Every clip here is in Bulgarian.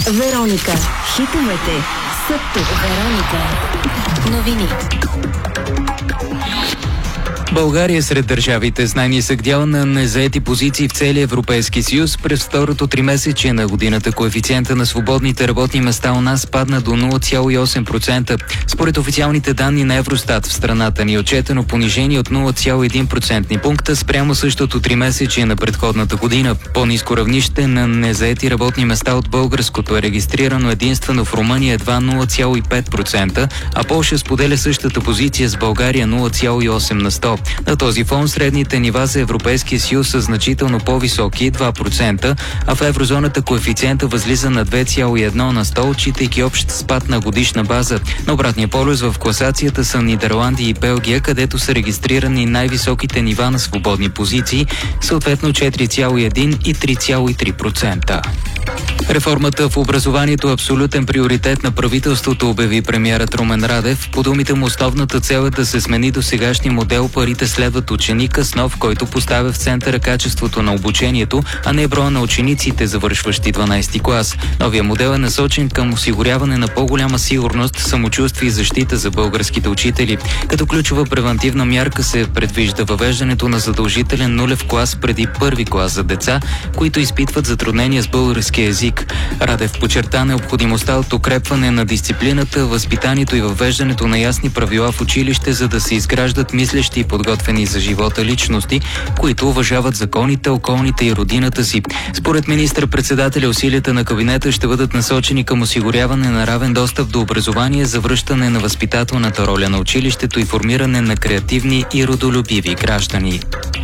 Вероника. Хитовете са тук. Вероника. Новини. България е сред държавите с най-нисък дял на незаети позиции в целия Европейски съюз. През второто тримесечие на годината коефициента на свободните работни места у нас падна до 0,8%. Според официалните данни на Евростат в страната ни е отчетено понижение от 0,1% пункта спрямо същото тримесечие на предходната година. По-ниско равнище на незаети работни места от българското е регистрирано единствено в Румъния едва 0,5%, а Полша споделя същата позиция с България 0,8%. На този фон средните нива за Европейския съюз са значително по-високи 2%, а в еврозоната коефициента възлиза на 2,1 на 100, отчитайки общ спад на годишна база. На обратния полюс в класацията са Нидерландия и Белгия, където са регистрирани най-високите нива на свободни позиции, съответно 4,1 и 3,3%. Реформата в образованието е абсолютен приоритет на правителството, обяви премиерът Румен Радев. По думите му, основната цел е да се смени досегашния модел парите следват ученика с нов, който поставя в центъра качеството на обучението, а не броя на учениците, завършващи 12 клас. Новия модел е насочен към осигуряване на по-голяма сигурност, самочувствие и защита за българските учители. Като ключова превантивна мярка се предвижда въвеждането на задължителен нулев клас преди първи клас за деца, които изпитват затруднения с българския език. Радев подчерта необходимостта от укрепване на дисциплината, възпитанието и въвеждането на ясни правила в училище, за да се изграждат мислещи и подготвени за живота личности, които уважават законите, околните и родината си. Според министър-председателя, усилията на кабинета ще бъдат насочени към осигуряване на равен достъп до образование, завръщане на възпитателната роля на училището и формиране на креативни и родолюбиви граждани.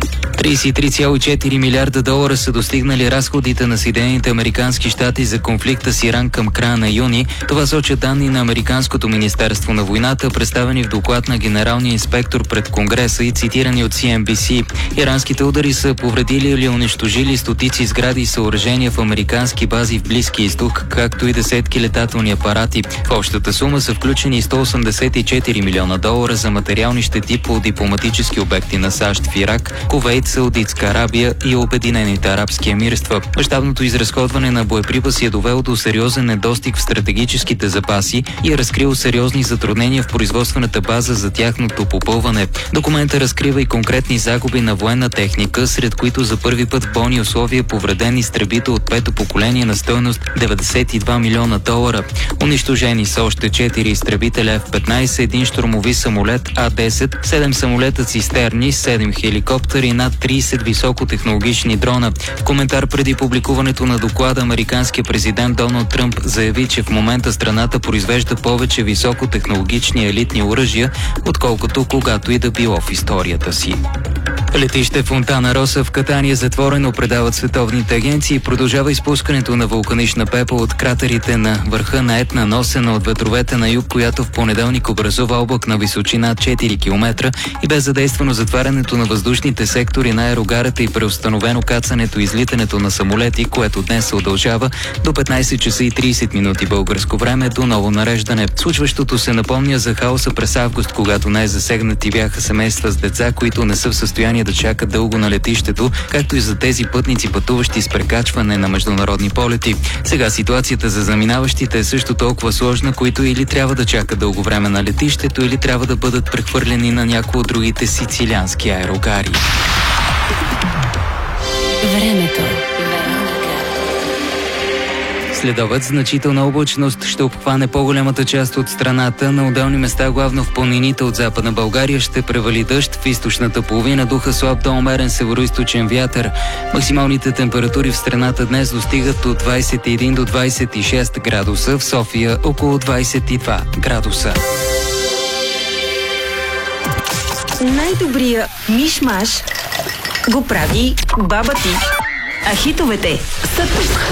33,4 милиарда долара са достигнали разходите на Съединените американски щати за конфликта с Иран към края на юни. Това сочат данни на Американското министерство на войната, представени в доклад на генералния инспектор пред Конгреса и цитирани от CNBC. Иранските удари са повредили или унищожили стотици сгради и съоръжения в американски бази в Близкия изток, както и десетки летателни апарати. В общата сума са включени 184 милиона долара за материални щети по дипломатически обекти на САЩ в Ирак, Кувейт, Саудитска Арабия и Обединените арабски емирства. Мащабното изразходване на боеприпаси е довело до сериозен недостиг в стратегическите запаси и е разкрило сериозни затруднения в производствената база за тяхното попълване. Документът разкрива и конкретни загуби на военна техника, сред които за първи път в бойни условия повреден изтребител от пето поколение на стойност 92 милиона долара. Унищожени са още 4 изтребителя F-15, един щурмови самолет А-10, 7 самолета цистерни, 7 хеликоптери и над 30 високотехнологични дрона. В коментар преди публикуването на доклада, американският президент Доналд Тръмп заяви, че в момента страната произвежда повече високотехнологични елитни оръжия, отколкото когато и да било в историята си. Летище Фонтана Роса в Катания е затворено, предават световните агенции. Продължава изпускането на вулканична пепел от кратерите на върха на Етна, носена от ветровете на юг, която в понеделник образува облак на височина 4 км и бе задействано затварянето на въздушните сектори на аерогарата и преустановено кацането и излитането на самолети, което днес се удължава до 15 часа и 30 минути българско време до ново нареждане. Случващото се напомня за хаоса през август, когато най-засегнати бяха семейства с деца, които не са в състояние да чакат дълго на летището, както и за тези пътници, пътуващи с прекачване на международни полети. Сега ситуацията за заминаващите е също толкова сложна, които или трябва да чакат дълго време на летището, или трябва да бъдат прехвърлени на някои от другите сицилиански аерогари. Времето. Следобед значителна облачност ще обхване по-голямата част от страната. На отделни места, главно в планините от Западна България, ще превали дъжд. В източната половина духа слаб до умерен североизточен вятър. Максималните температури в страната днес достигат от 21 до 26 градуса. В София около 22 градуса. Най-добрия миш-маш го прави баба ти. А хитовете са тук.